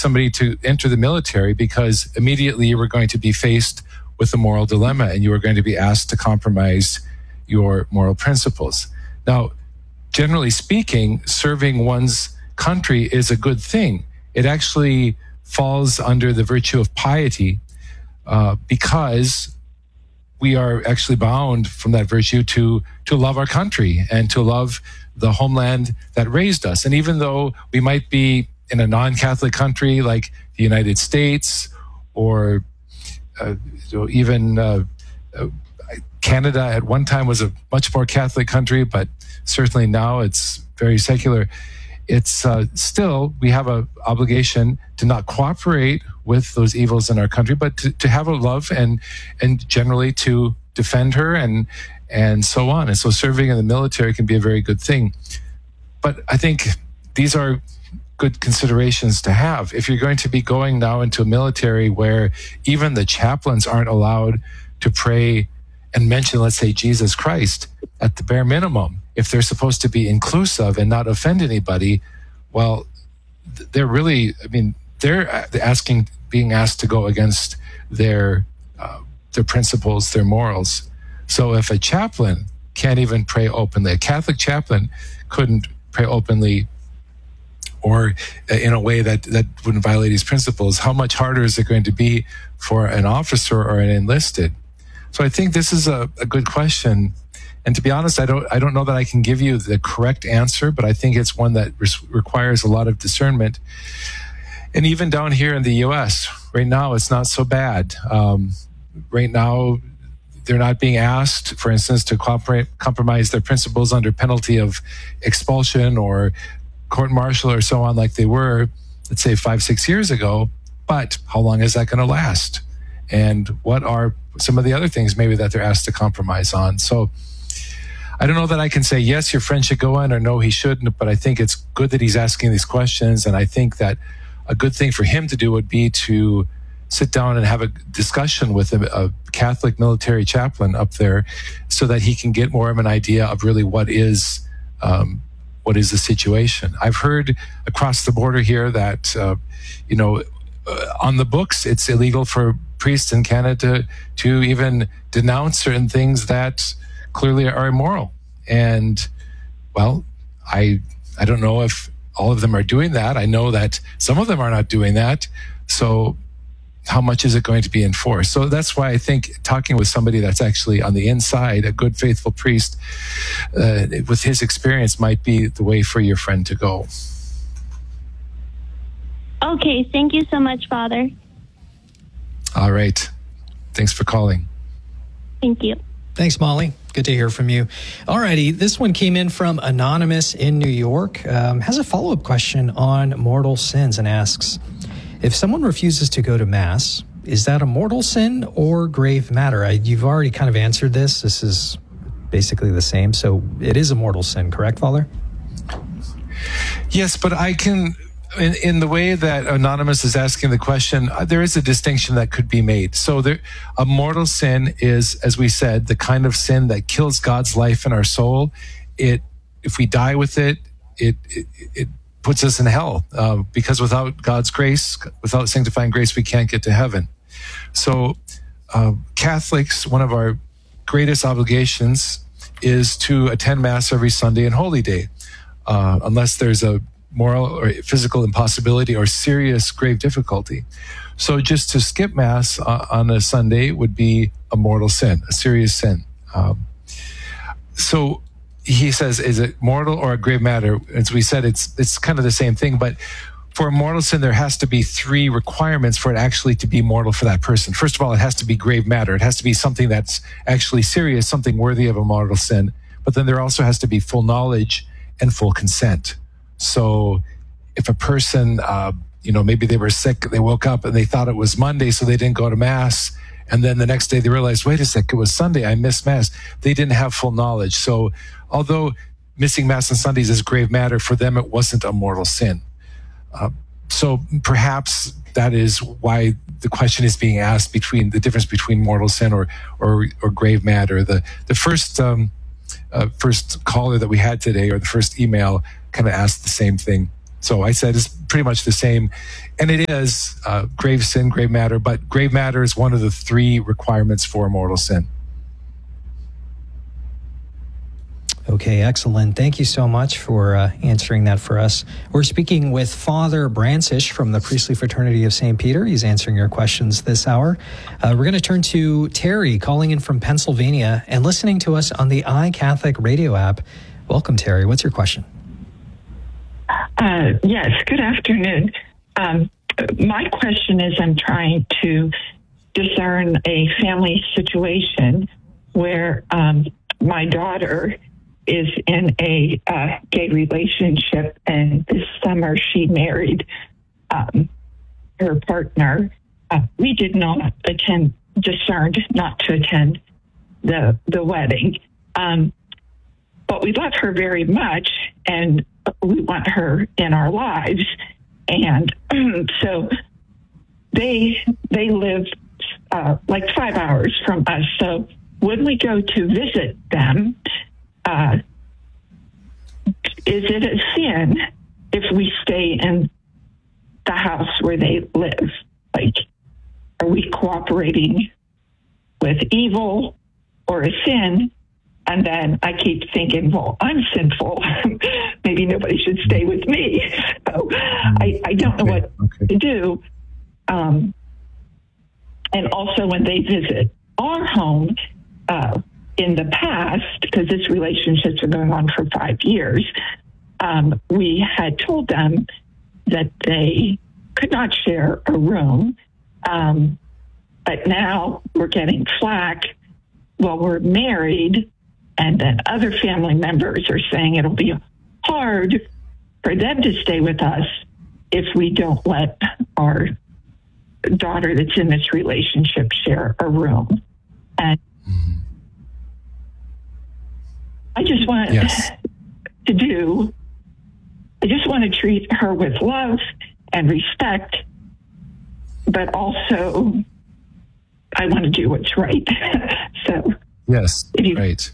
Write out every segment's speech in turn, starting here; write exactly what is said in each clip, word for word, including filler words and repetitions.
somebody to enter the military because immediately you were going to be faced with a moral dilemma and you were going to be asked to compromise your moral principles. Now, generally speaking, serving one's country is a good thing. It actually falls under the virtue of piety uh, because we are actually bound from that virtue to to love our country and to love the homeland that raised us. And even though we might be in a non-Catholic country like the United States or uh, even uh, uh, Canada at one time was a much more Catholic country, but certainly now it's very secular. It's uh, still, we have an obligation to not cooperate with those evils in our country, but to, to have a love and and generally to defend her and and so on. And so serving in the military can be a very good thing. But I think these are good considerations to have. If you're going to be going now into a military where even the chaplains aren't allowed to pray and mention, let's say, Jesus Christ at the bare minimum, if they're supposed to be inclusive and not offend anybody, well, they're really, I mean, they're asking, being asked to go against their uh, their principles, their morals. So if a chaplain can't even pray openly, a Catholic chaplain couldn't pray openly or in a way that, that wouldn't violate his principles, how much harder is it going to be for an officer or an enlisted? So I think this is a, a good question. And to be honest, I don't I don't know that I can give you the correct answer, but I think it's one that res- requires a lot of discernment. And even down here in the U S, right now, it's not so bad. Um, right now, they're not being asked, for instance, to cooperate, compromise their principles under penalty of expulsion or court-martial or so on like they were, let's say, five, six years ago. But how long is that going to last? And what are some of the other things maybe that they're asked to compromise on? So I don't know that I can say, yes, your friend should go in, or no, he shouldn't, but I think it's good that he's asking these questions. And I think that a good thing for him to do would be to sit down and have a discussion with a, a Catholic military chaplain up there so that he can get more of an idea of really what is um, what is the situation. I've heard across the border here that, uh, you know, uh, on the books, it's illegal for priests in Canada to even denounce certain things that clearly are immoral. And, well, I I don't know if all of them are doing that. I know that some of them are not doing that. So how much is it going to be enforced? So that's why I think talking with somebody that's actually on the inside, a good, faithful priest, uh, with his experience might be the way for your friend to go. Okay, thank you so much, Father. All right. Thanks for calling. Thank you. Thanks, Molly. Good to hear from you. All righty. This one came in from Anonymous in New York. Um, has a follow-up question on mortal sins and asks, if someone refuses to go to Mass, is that a mortal sin or grave matter? I, you've already kind of answered this. This is basically the same. So it is a mortal sin, correct, Father? Yes, but I can... In, in the way that Anonymous is asking the question, uh, there is a distinction that could be made. So there, a mortal sin is, as we said, the kind of sin that kills God's life in our soul. It, if we die with it, it it, it puts us in hell uh, because without God's grace, without sanctifying grace, we can't get to heaven. So uh, Catholics, one of our greatest obligations is to attend Mass every Sunday and Holy Day, uh, unless there's a moral or physical impossibility or serious grave difficulty. So just to skip Mass uh, on a Sunday would be a mortal sin, a serious sin. Um, so he says, is it mortal or a grave matter? As we said, it's it's kind of the same thing, but for a mortal sin, there has to be three requirements for it actually to be mortal for that person. First of all, it has to be grave matter. It has to be something that's actually serious, something worthy of a mortal sin. But then there also has to be full knowledge and full consent. So if a person, uh, you know, maybe they were sick, they woke up and they thought it was Monday, so they didn't go to Mass. And then the next day they realized, wait a sec, it was Sunday, I missed Mass. They didn't have full knowledge. So although missing Mass on Sundays is grave matter, for them it wasn't a mortal sin. Uh, so perhaps that is why the question is being asked between the difference between mortal sin or or, or grave matter. The the first um, uh, first caller that we had today, or the first email, kind of asked the same thing. So I said it's pretty much the same. And it is uh, grave sin, grave matter, but grave matter is one of the three requirements for mortal sin. Okay, excellent. Thank you so much for uh, answering that for us. We're speaking with Father Brancish from the Priestly Fraternity of Saint Peter. He's answering your questions this hour. Uh, we're going to turn to Terry, calling in from Pennsylvania and listening to us on the iCatholic radio app. Welcome, Terry. What's your question? Uh, yes, good afternoon. Um, my question is, I'm trying to discern a family situation where um, my daughter is in a uh, gay relationship, and this summer she married um, her partner. Uh, we did not attend, discerned not to attend the the wedding, um, but we love her very much, and we want her in our lives. And so they they live uh, like five hours from us. So when we go to visit them, Uh, is it a sin if we stay in the house where they live? Like, are we cooperating with evil or a sin? And then I keep thinking, well, I'm sinful. Maybe nobody should stay with me. So I, I don't know what okay. to do. Um, and also when they visit our home, uh, in the past, because this relationships are going on for five years, um, we had told them that they could not share a room. Um, but now we're getting flack. Well, we're married, and then other family members are saying it'll be hard for them to stay with us if we don't let our daughter that's in this relationship share a room. And mm-hmm. I just want yes. to do, I just want to treat her with love and respect, but also I want to do what's right. So, yes, you, right.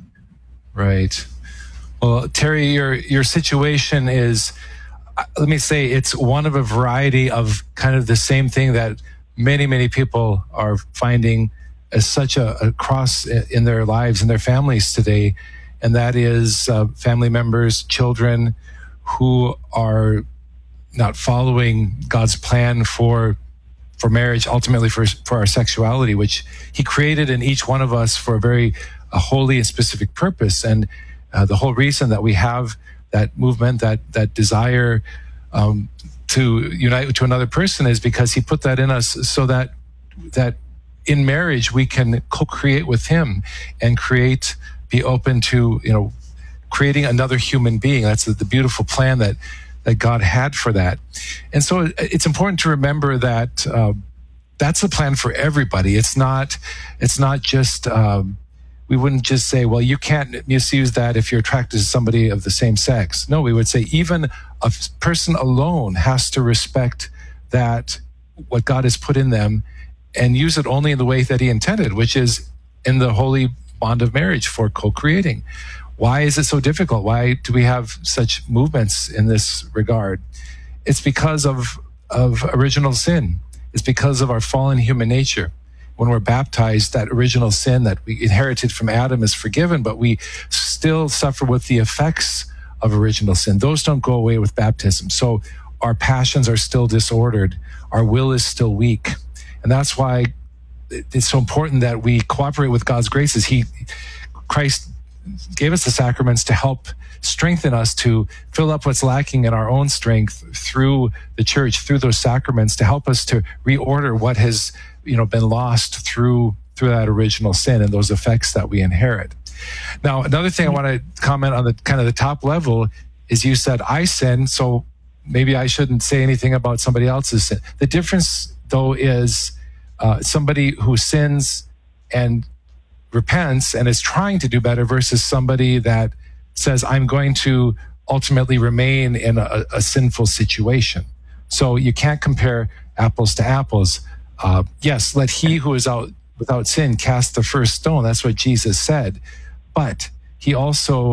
Right. Well, Terry, your, your situation is, let me say, it's one of a variety of kind of the same thing that many, many people are finding as such a, a cross in their lives and their families today. And that is uh, family members, children who are not following God's plan for for marriage, ultimately for for our sexuality, which He created in each one of us for a very a holy and specific purpose. And uh, the whole reason that we have that movement, that that desire um, to unite to another person, is because He put that in us so that that in marriage we can co-create with Him and create. Be open to, you know, creating another human being. That's the, the beautiful plan that that God had for that. And so it's important to remember that uh, that's the plan for everybody. It's not. It's not just. Um, we wouldn't just say, well, you can't misuse that if you're attracted to somebody of the same sex. No, we would say even a person alone has to respect that what God has put in them and use it only in the way that He intended, which is in the holy bond of marriage for co-creating. Why is it so difficult? Why do we have such movements in this regard? It's because of, of original sin. It's because of our fallen human nature. When we're baptized, that original sin that we inherited from Adam is forgiven, but we still suffer with the effects of original sin. Those don't go away with baptism. So our passions are still disordered. Our will is still weak. And that's why it's so important that we cooperate with God's graces. He, Christ gave us the sacraments to help strengthen us to fill up what's lacking in our own strength through the church, through those sacraments, to help us to reorder what has, you know, been lost through through that original sin and those effects that we inherit. Now, another thing I want to comment on the kind of the top level is you said, I sin, so maybe I shouldn't say anything about somebody else's sin. The difference, though, is uh, somebody who sins and repents and is trying to do better versus somebody that says, I'm going to ultimately remain in a, a sinful situation. So you can't compare apples to apples. Uh, yes, let he who is out without sin cast the first stone. That's what Jesus said. But he also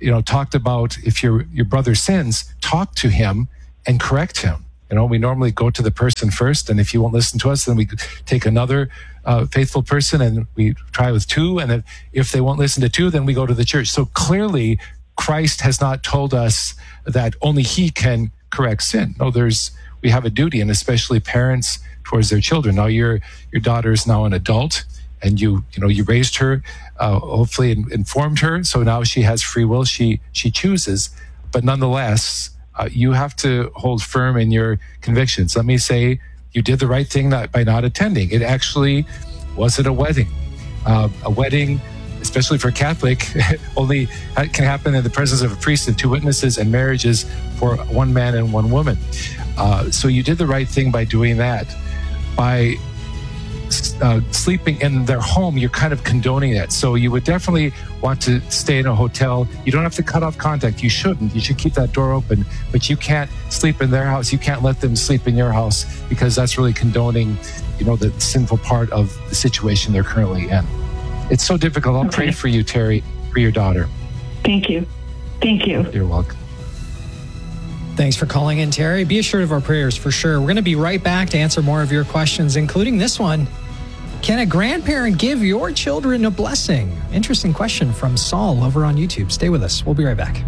you know, talked about if your your brother sins, talk to him and correct him. You know, we normally go to the person first, and if he won't listen to us, then we take another uh, faithful person, and we try with two. And then if they won't listen to two, then we go to the church. So clearly, Christ has not told us that only he can correct sin. No, there's we have a duty, and especially parents towards their children. Now, your your daughter is now an adult, and you you know you raised her, uh, hopefully in, informed her, so now she has free will. She she chooses, but nonetheless, uh, you have to hold firm in your convictions. Let me say, you did the right thing not, by not attending. It actually wasn't a wedding. Uh, a wedding, especially for Catholic, only can happen in the presence of a priest and two witnesses, and marriages for one man and one woman. Uh, so you did the right thing by doing that. By uh, sleeping in their home, you're kind of condoning that. So you would definitely want to stay in a hotel. You don't have to cut off contact. You shouldn't. You should keep that door open. But you can't sleep in their house. You can't let them sleep in your house, because that's really condoning, you know, the sinful part of the situation they're currently in. It's so difficult. I'll okay. pray for you, Terry, for your daughter. Thank you. Thank you. You're welcome. Thanks for calling in, Terry. Be assured of our prayers for sure. We're going to be right back to answer more of your questions, including this one. Can a grandparent give your children a blessing? Interesting question from Saul over on YouTube. Stay with us. We'll be right back.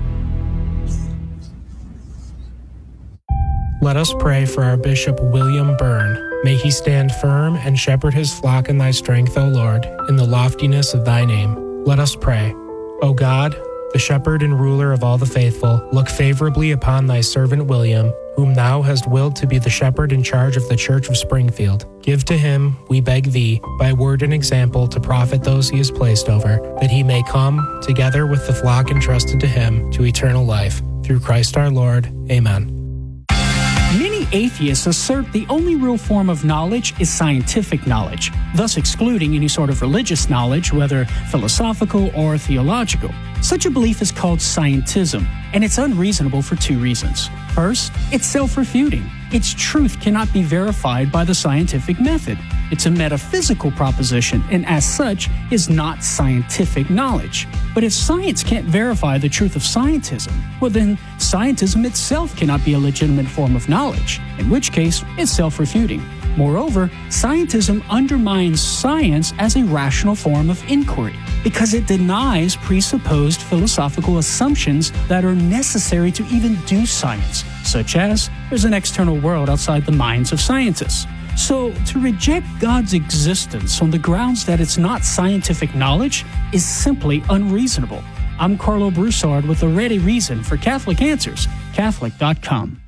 Let us pray for our Bishop William Byrne. May he stand firm and shepherd his flock in thy strength, O Lord, in the loftiness of thy name. Let us pray. O God, the shepherd and ruler of all the faithful, look favorably upon thy servant William, whom thou hast willed to be the shepherd in charge of the Church of Springfield. Give to him, we beg thee, by word and example to profit those he is placed over, that he may come, together with the flock entrusted to him, to eternal life. Through Christ our Lord. Amen. Many atheists assert the only real form of knowledge is scientific knowledge, thus excluding any sort of religious knowledge, whether philosophical or theological. Such a belief is called scientism, and it's unreasonable for two reasons. First, it's self-refuting. Its truth cannot be verified by the scientific method. It's a metaphysical proposition, and as such, is not scientific knowledge. But if science can't verify the truth of scientism, well then, scientism itself cannot be a legitimate form of knowledge, in which case, it's self-refuting. Moreover, scientism undermines science as a rational form of inquiry, because it denies presupposed philosophical assumptions that are necessary to even do science, such as there's an external world outside the minds of scientists. So, to reject God's existence on the grounds that it's not scientific knowledge is simply unreasonable. I'm Carlo Broussard with a ready reason for Catholic Answers, Catholic dot com.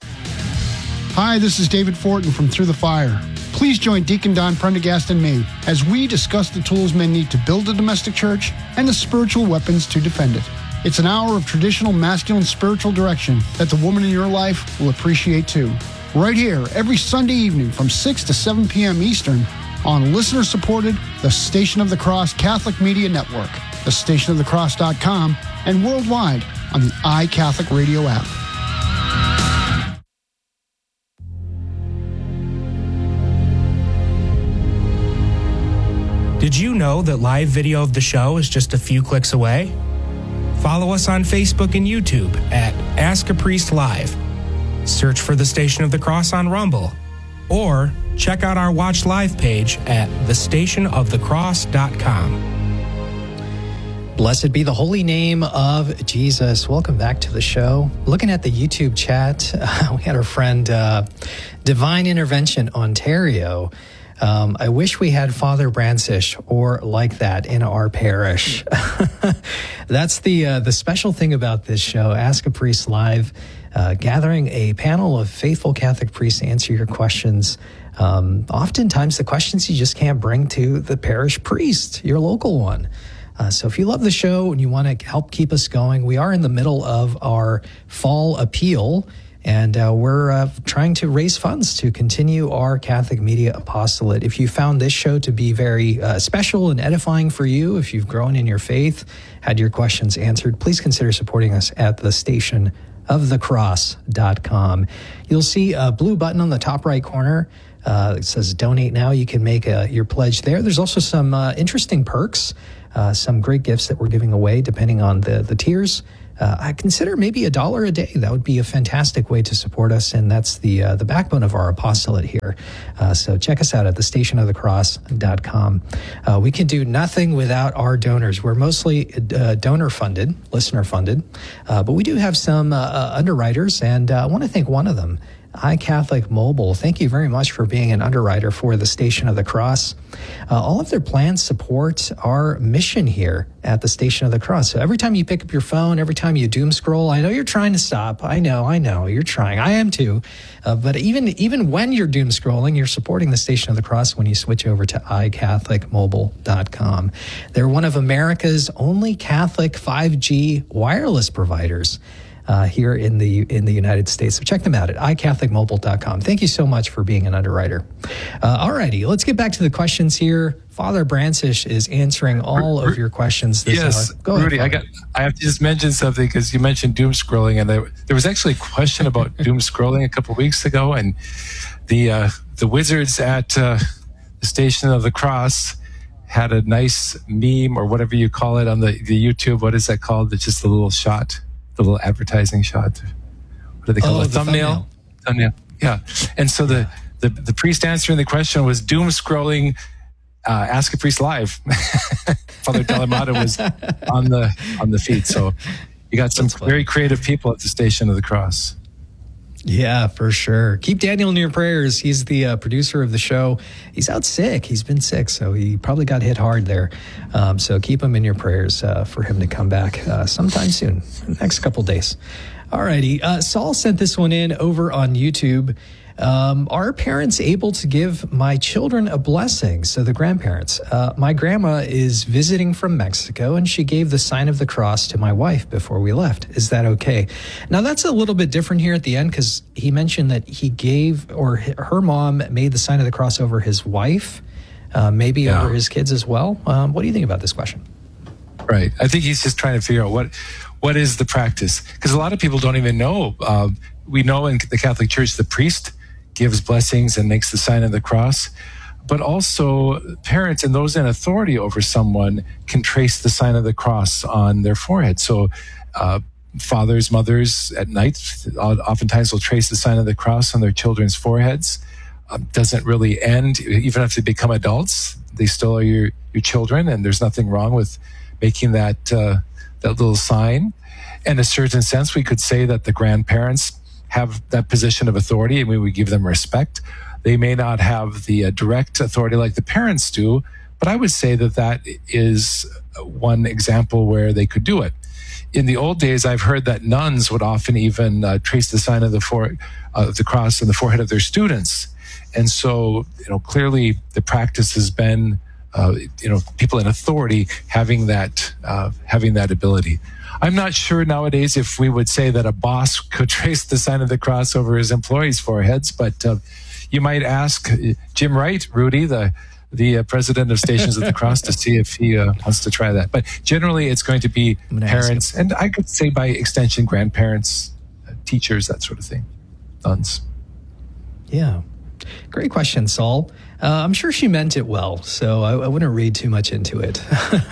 Hi, this is David Fortin from Through the Fire. Please join Deacon Don Prendergast and me as we discuss the tools men need to build a domestic church and the spiritual weapons to defend it. It's an hour of traditional masculine spiritual direction that the woman in your life will appreciate too. Right here, every Sunday evening from six to seven p.m. Eastern on listener-supported The Station of the Cross Catholic Media Network, the station of the cross dot com, and worldwide on the iCatholic Radio app. Did you know that live video of the show is just a few clicks away? Follow us on Facebook and YouTube at Ask a Priest Live. Search for the Station of the Cross on Rumble. Or check out our Watch Live page at the station of the cross dot com. Blessed be the holy name of Jesus. Welcome back to the show. Looking at the YouTube chat, uh, we had our friend uh, Divine Intervention Ontario. Um, I wish we had Father Brancish or like that in our parish. That's the uh, the special thing about this show, Ask a Priest Live, uh, gathering a panel of faithful Catholic priests to answer your questions. Um, oftentimes the questions you just can't bring to the parish priest, your local one. Uh, so if you love the show and you want to help keep us going, we are in the middle of our fall appeal. And uh, we're uh, trying to raise funds to continue our Catholic Media Apostolate. If you found this show to be very uh, special and edifying for you, if you've grown in your faith, had your questions answered, please consider supporting us at the station of the cross dot com. You'll see a blue button on the top right corner. Uh, it says donate now. You can make a, your pledge there. There's also some uh, interesting perks, uh, some great gifts that we're giving away depending on the, the tiers. Uh, I consider maybe a dollar a day. That would be a fantastic way to support us, and that's the uh, the backbone of our apostolate here. Uh, so check us out at the station of the cross dot com. Uh, we can do nothing without our donors. We're mostly uh, donor-funded, listener-funded, uh, but we do have some uh, uh, underwriters, and uh, I want to thank one of them, iCatholic Mobile. Thank you very much for being an underwriter for the Station of the Cross. Uh, all of their plans support our mission here at the Station of the Cross. So every time you pick up your phone, every time you doom scroll, I know you're trying to stop. I know, I know, you're trying. I am too. Uh, but even even when you're doom scrolling, you're supporting the Station of the Cross when you switch over to i catholic mobile dot com. They're one of America's only Catholic five G wireless providers Uh, here in the in the United States. So check them out at i catholic mobile dot com. Thank you so much for being an underwriter. Uh, alrighty, let's get back to the questions here. Father Brancish is answering all of your questions this yes, hour. Go Rudy, ahead, I got. I have to just mention something because you mentioned doom scrolling, and there, there was actually a question about doom scrolling a couple of weeks ago, and the uh, the wizards at uh, the Station of the Cross had a nice meme or whatever you call it on the, the YouTube. What is that called? It's just a little shot. The little advertising shot. What do they call oh, it? The thumbnail. thumbnail. Thumbnail. Yeah. And so the, the, the priest answering the question was doom scrolling, uh, Ask a Priest Live. Father Delamata was on the on the feed. So you got some very creative people at the Station of the Cross. Yeah, for sure. Keep Daniel in your prayers. He's the uh, producer of the show. He's out sick. He's been sick, so he probably got hit hard there. Um, so keep him in your prayers uh, for him to come back uh, sometime soon, next couple days. All righty. Uh, Saul sent this one in over on YouTube. Um, are parents able to give my children a blessing? So the grandparents. Uh, my grandma is visiting from Mexico, and she gave the sign of the cross to my wife before we left. Is that okay? Now, that's a little bit different here at the end because he mentioned that he gave, or her mom made the sign of the cross over his wife, uh, maybe yeah. over his kids as well. Um, what do you think about this question? Right. I think he's just trying to figure out what what is the practice, because a lot of people don't even know. Uh, we know in the Catholic Church the priest gives blessings and makes the sign of the cross, but also parents and those in authority over someone can trace the sign of the cross on their forehead. So uh, fathers, mothers at night oftentimes will trace the sign of the cross on their children's foreheads. Um, doesn't really end. Even if they become adults, they still are your, your children, and there's nothing wrong with making that uh, that little sign. In a certain sense, we could say that the grandparents have that position of authority, and we would give them respect. They may not have the uh, direct authority like the parents do, but I would say that that is one example where they could do it. In the old days, I've heard that nuns would often even uh, trace the sign of the fore, uh, the cross on the forehead of their students. And so, you know, clearly the practice has been, uh, you know, people in authority having that, uh, having that ability. I'm not sure nowadays if we would say that a boss could trace the sign of the cross over his employees' foreheads, but uh, you might ask Jim Wright, Rudy, the the uh, president of Stations of the Cross, to see if he uh, wants to try that. But generally, it's going to be parents, and I could say by extension, grandparents, uh, teachers, that sort of thing, nuns. Yeah. Great question, Saul. Uh, I'm sure she meant it well, so I, I wouldn't read too much into it.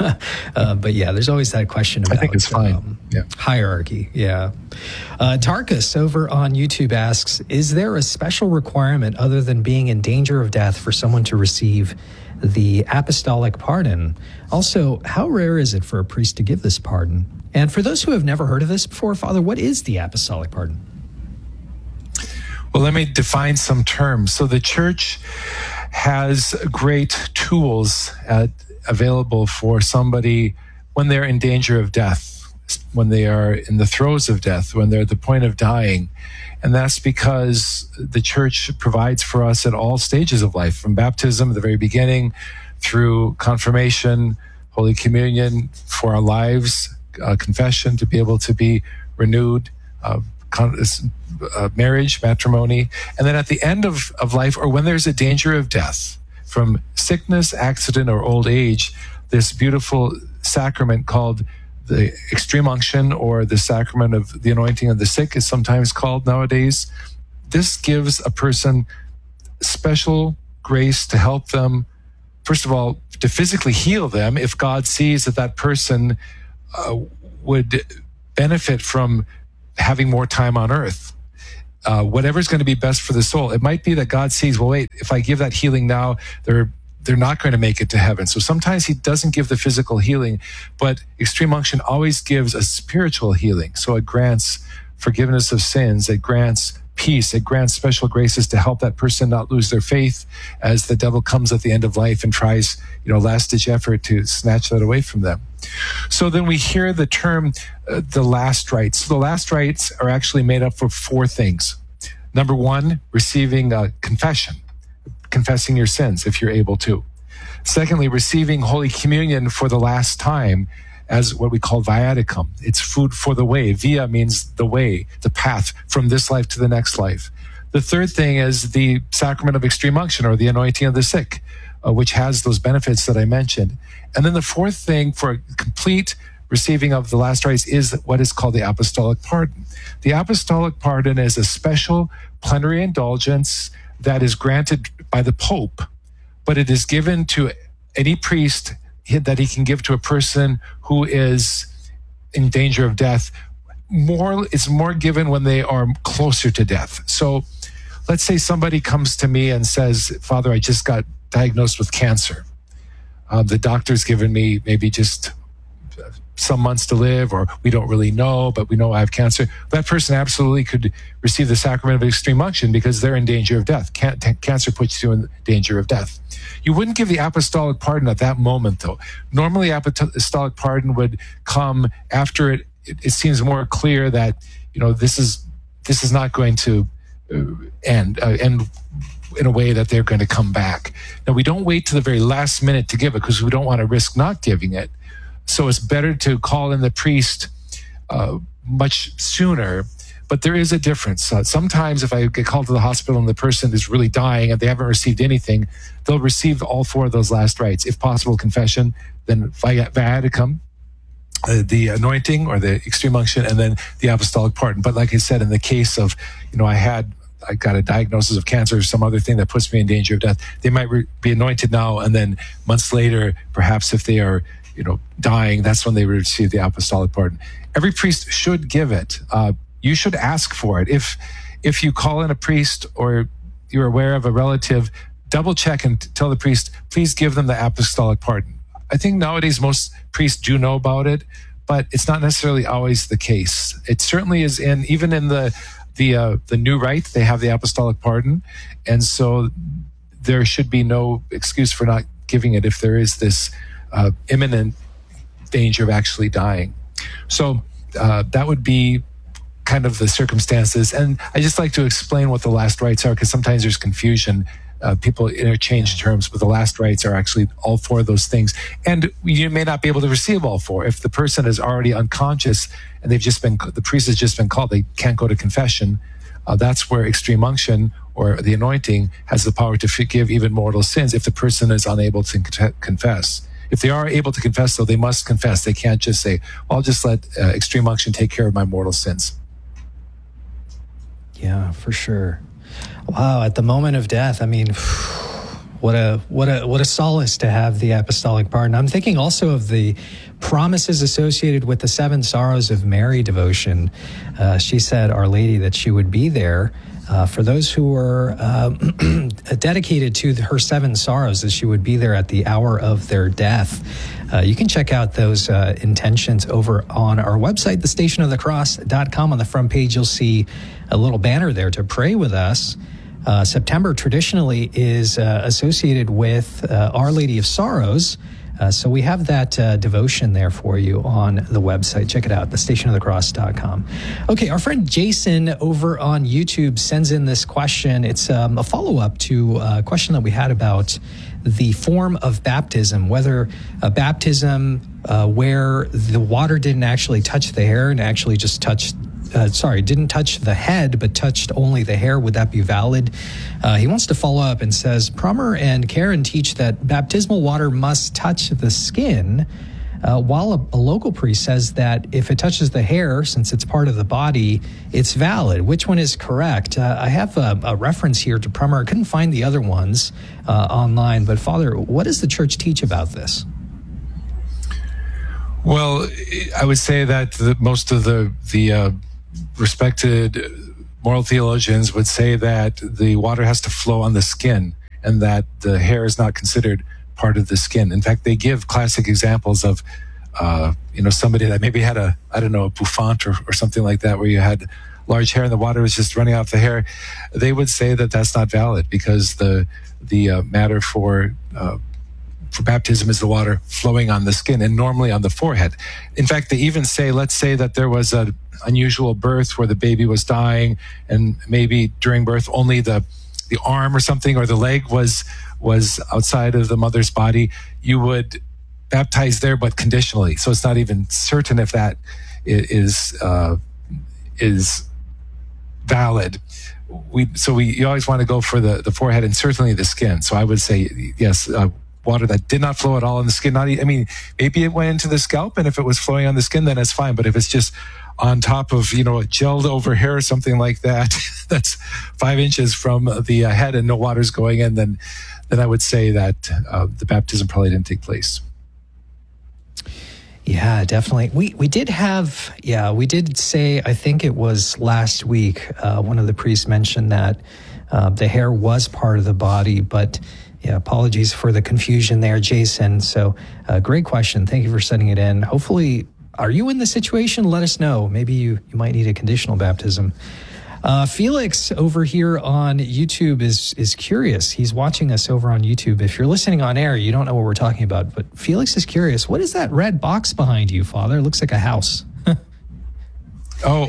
uh, but yeah, there's always that question about I think it's fine. Um, yeah. hierarchy. Yeah. Uh, Tarkus over on YouTube asks, is there a special requirement other than being in danger of death for someone to receive the apostolic pardon? Also, how rare is it for a priest to give this pardon? And for those who have never heard of this before, Father, what is the apostolic pardon? Well, let me define some terms. So the church has great tools uh, available for somebody when they're in danger of death, when they are in the throes of death, when they're at the point of dying. And that's because the church provides for us at all stages of life, from baptism at the very beginning, through confirmation, Holy Communion, for our lives, uh, confession to be able to be renewed, uh, con- uh, marriage, matrimony, and then at the end of, of life, or when there's a danger of death from sickness, accident, or old age, this beautiful sacrament called the extreme unction, or the sacrament of the anointing of the sick is sometimes called nowadays. This gives a person special grace to help them, first of all, to physically heal them if God sees that that person uh, would benefit from having more time on earth. Uh, whatever's going to be best for the soul. It might be that God sees, well, wait, if I give that healing now, they're they're not going to make it to heaven. So sometimes he doesn't give the physical healing, but extreme unction always gives a spiritual healing. So it grants forgiveness of sins. It grants peace. It grants special graces to help that person not lose their faith as the devil comes at the end of life and tries, you know, last-ditch effort to snatch that away from them. So then we hear the term, uh, the last rites. So the last rites are actually made up of four things. Number one, receiving a confession, confessing your sins if you're able to. Secondly, receiving Holy Communion for the last time as what we call viaticum. It's food for the way. Via means the way, the path from this life to the next life. The third thing is the sacrament of extreme unction, or the anointing of the sick, uh, which has those benefits that I mentioned. And then the fourth thing for a complete receiving of the last rites is what is called the apostolic pardon. The apostolic pardon is a special plenary indulgence that is granted by the Pope, but it is given to any priest that he can give to a person who is in danger of death. More, it's more given when they are closer to death. So let's say somebody comes to me and says, Father, I just got diagnosed with cancer. Uh, the doctor's given me maybe just some months to live, or we don't really know, but we know I have cancer. That person absolutely could receive the sacrament of extreme unction because they're in danger of death. Can- t- cancer puts you in danger of death. You wouldn't give the apostolic pardon at that moment, though. Normally, apostolic pardon would come after it. It, it seems more clear that, you know, this is this is not going to uh, end uh, end in a way that they're going to come back. Now, we don't wait to the very last minute to give it because we don't want to risk not giving it. So it's better to call in the priest uh, much sooner. But there is a difference. Uh, sometimes if I get called to the hospital and the person is really dying and they haven't received anything, they'll receive all four of those last rites. If possible, confession, then viaticum, uh, the anointing or the extreme unction, and then the apostolic pardon. But like I said, in the case of, you know, I had, I got a diagnosis of cancer or some other thing that puts me in danger of death, they might re- be anointed now, and then months later, perhaps if they are, you know, dying, that's when they receive the apostolic pardon. Every priest should give it. Uh, you should ask for it. If if you call in a priest or you're aware of a relative, double check and tell the priest, please give them the apostolic pardon. I think nowadays most priests do know about it, but it's not necessarily always the case. It certainly is in, even in the the uh, the new rite, they have the apostolic pardon, and so there should be no excuse for not giving it if there is this uh, imminent danger of actually dying. So uh, that would be kind of the circumstances. And I just like to explain what the last rites are, because sometimes there's confusion. Uh, people interchange terms, but the last rites are actually all four of those things. And you may not be able to receive all four. If the person is already unconscious and they've just been, the priest has just been called, they can't go to confession. Uh, that's where extreme unction or the anointing has the power to forgive even mortal sins if the person is unable to con- confess. If they are able to confess, though, they must confess. They can't just say, I'll just let uh, extreme unction take care of my mortal sins. Yeah, for sure. Wow, at the moment of death, I mean, what a what a what a solace to have the apostolic pardon. I'm thinking also of the promises associated with the Seven Sorrows of Mary devotion. Uh, she said, Our Lady, that she would be there uh, for those who were uh, dedicated to her seven sorrows, that she would be there at the hour of their death. Uh, you can check out those uh, intentions over on our website, the station of the cross dot com. On the front page, you'll see a little banner there to pray with us. Uh, September traditionally is uh, associated with uh, Our Lady of Sorrows. Uh, so we have that uh, devotion there for you on the website. Check it out, the station of the cross dot com. Okay, our friend Jason over on YouTube sends in this question. It's um, a follow-up to a question that we had about the form of baptism, whether a baptism uh, where the water didn't actually touch the hair and actually just touched Uh, sorry, didn't touch the head, but touched only the hair. Would that be valid? Uh, he wants to follow up and says, Prummer and Karen teach that baptismal water must touch the skin. uh, while a, a local priest says that if it touches the hair, since it's part of the body, it's valid. Which one is correct? Uh, I have a, a reference here to Prummer. I couldn't find the other ones uh, online, but Father, what does the church teach about this? Well, I would say that the, most of the the uh, respected moral theologians would say that the water has to flow on the skin and that the hair is not considered part of the skin. In fact, they give classic examples of, uh, you know, somebody that maybe had a, I don't know, a bouffant or, or something like that, where you had large hair and the water was just running off the hair. They would say that that's not valid because the the uh, matter for uh, for baptism is the water flowing on the skin and normally on the forehead. In fact, they even say, let's say that there was an unusual birth where the baby was dying and maybe during birth only the the arm or something or the leg was was outside of the mother's body. You would baptize there, but conditionally. So it's not even certain if that is uh, is valid. We so we you always want to go for the, the forehead and certainly the skin. So I would say yes. Uh, water that did not flow at all in the skin. Not, I mean, maybe it went into the scalp, and if it was flowing on the skin, then it's fine. But if it's just on top of, you know, gelled over hair or something like that, that's five inches from the uh, head and no water's going in, then then I would say that uh, the baptism probably didn't take place. Yeah, definitely. We we did have, yeah, we did say, I think it was last week, uh, one of the priests mentioned that uh, the hair was part of the body, but yeah, apologies for the confusion there, Jason. So uh, great question. Thank you for sending it in. Hopefully, are you in the situation? Let us know. Maybe you, you might need a conditional baptism. Uh, Felix over here on YouTube is is curious. He's watching us over on YouTube. If you're listening on air, you don't know what we're talking about, but Felix is curious. What is that red box behind you, Father? It looks like a house. Oh,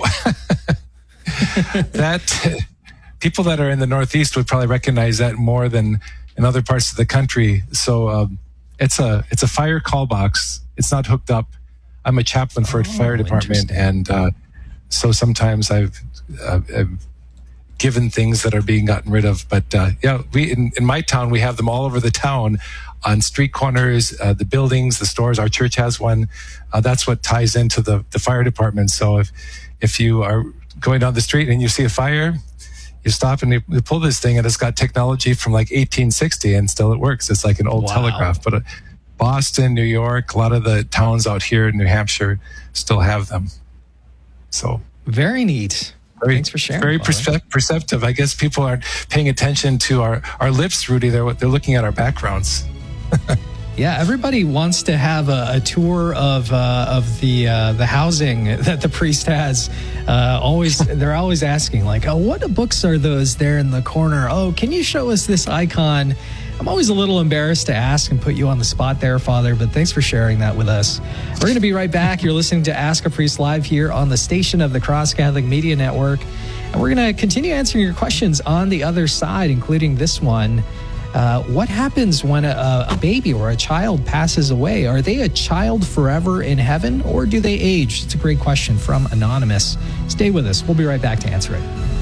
that people that are in the Northeast would probably recognize that more than in other parts of the country. So um, it's a it's a fire call box. It's not hooked up. I'm a chaplain for a oh, fire department, and uh, so sometimes I've, uh, I've given things that are being gotten rid of. But uh, yeah, we in, in my town we have them all over the town, on street corners, uh, the buildings, the stores. Our church has one. Uh, that's what ties into the the fire department. So if if you are going down the street and you see a fire, you stop and you, you pull this thing, and it's got technology from like eighteen sixty, and still it works. It's like an old wow. telegraph. But uh, Boston, New York, a lot of the towns out here in New Hampshire still have them. So very neat. Very, Thanks for sharing. Very percep- perceptive. I guess people aren't paying attention to our, our lips, Rudy. They're they're looking at our backgrounds. Yeah, everybody wants to have a, a tour of uh, of the uh, the housing that the priest has. Uh, always, they're always asking, like, "Oh, what books are those there in the corner? Oh, can you show us this icon?" I'm always a little embarrassed to ask and put you on the spot there, Father, but thanks for sharing that with us. We're going to be right back. You're listening to Ask a Priest Live here on the station of the Cross Catholic Media Network, and we're going to continue answering your questions on the other side, including this one. Uh, what happens when a, a baby or a child passes away? Are they a child forever in heaven, or do they age? It's a great question from Anonymous. Stay with us. We'll be right back to answer it.